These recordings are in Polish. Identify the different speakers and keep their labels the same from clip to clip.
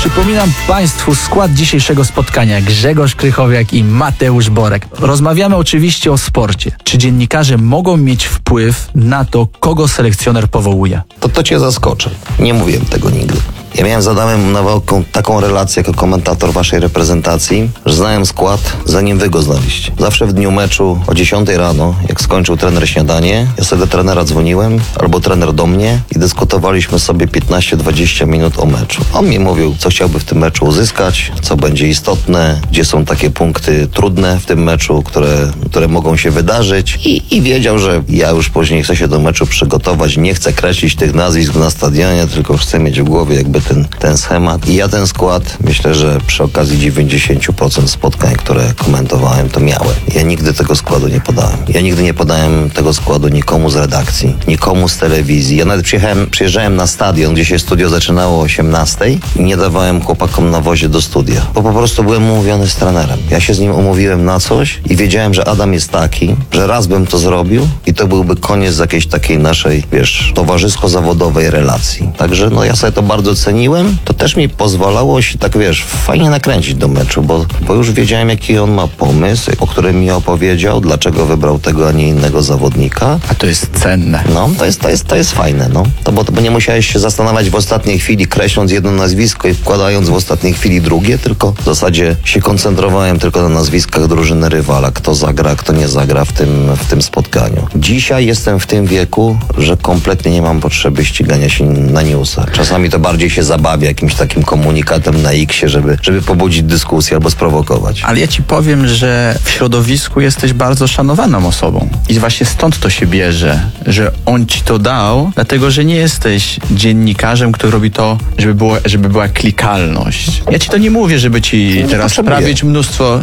Speaker 1: Przypominam Państwu skład dzisiejszego spotkania. Grzegorz Krychowiak i Mateusz Borek. Rozmawiamy oczywiście o sporcie. Czy dziennikarze mogą mieć wpływ na to, kogo selekcjoner powołuje?
Speaker 2: To cię zaskoczy. Nie mówiłem tego nigdy. Ja miałem z Adamem Nawałką taką relację jako komentator waszej reprezentacji, że znałem skład, zanim wy go znaliście. Zawsze w dniu meczu o 10 rano, jak skończył trener śniadanie, ja sobie do trenera dzwoniłem, albo trener do mnie i dyskutowaliśmy sobie 15-20 minut o meczu. On mi mówił, co chciałby w tym meczu uzyskać, co będzie istotne, gdzie są takie punkty trudne w tym meczu, które mogą się wydarzyć i wiedział, że ja już później chcę się do meczu przygotować, nie chcę kreślić tych nazwisk na stadionie, tylko chcę mieć w głowie jakby ten schemat. I ja ten skład, myślę, że przy okazji 90% spotkań, które komentowałem, to miałem. Ja nigdy tego składu nie podałem. Ja nigdy nie podałem tego składu nikomu z redakcji, nikomu z telewizji. Ja nawet przyjeżdżałem na stadion, gdzie się studio zaczynało o 18 i nie dawałem chłopakom na wozie do studia, bo po prostu byłem umówiony z trenerem. Ja się z nim umówiłem na coś i wiedziałem, że Adam jest taki, że raz bym to zrobił i to byłby koniec jakiejś takiej naszej, towarzysko-zawodowej relacji. Także ja sobie to bardzo ceniłem. To też mi pozwalało się fajnie nakręcić do meczu, bo już wiedziałem, jaki on ma pomysł, o którym mi opowiedział, dlaczego wybrał tego, a nie innego zawodnika.
Speaker 1: A to jest cenne.
Speaker 2: To jest fajne, bo nie musiałeś się zastanawiać w ostatniej chwili, kreśląc jedno nazwisko i wkładając w ostatniej chwili drugie, tylko w zasadzie się koncentrowałem tylko na nazwiskach drużyny rywala, kto zagra, kto nie zagra w tym spotkaniu. Dzisiaj jestem w tym wieku, że kompletnie nie mam potrzeby ścigania się na newsa. Czasami to bardziej się zabawia jakimś takim komunikatem na X-ie, żeby pobudzić dyskusję albo sprowokować.
Speaker 1: Ale ja ci powiem, że w środowisku jesteś bardzo szanowaną osobą. I właśnie stąd to się bierze, że on ci to dał, dlatego, że nie jesteś dziennikarzem, który robi to, żeby była klikalność. Ja ci to nie mówię, żeby ci teraz sprawić mnóstwo...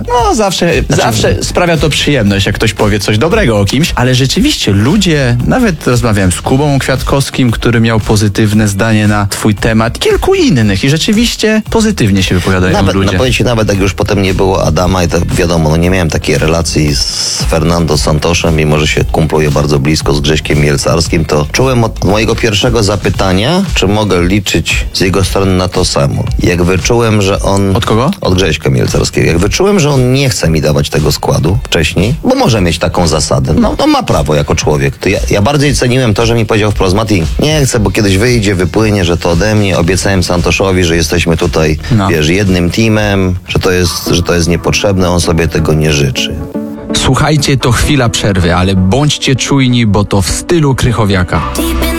Speaker 1: Zawsze sprawia to przyjemność, jak ktoś powie coś dobrego o kimś, ale rzeczywiście ludzie, nawet rozmawiałem z Kubą Kwiatkowskim, który miał pozytywne zdanie na twój temat, kilku innych i rzeczywiście pozytywnie się wypowiadają ludzie.
Speaker 2: Powiem ci, nawet jak już potem nie było Adama i to wiadomo, nie miałem takiej relacji z Fernando Santoszem, mimo że się kumpluję bardzo blisko z Grześkiem Mielcarskim, to czułem od mojego pierwszego zapytania, czy mogę liczyć z jego strony na to samo. Jak wyczułem, że on...
Speaker 1: Od kogo?
Speaker 2: Od Grześka Mielcarskiego. Jak wyczułem, że on nie chce mi dawać tego składu wcześniej, bo może mieć taką zasadę. Ma prawo jako człowiek. To ja bardziej ceniłem to, że mi powiedział wprost: Mati, nie chcę, bo kiedyś wypłynie, że to ode mnie. Obiecałem Santoszowi, że jesteśmy tutaj, jednym teamem, że to jest niepotrzebne, on sobie tego nie życzy.
Speaker 1: Słuchajcie, to chwila przerwy, ale bądźcie czujni, bo to w stylu Krychowiaka.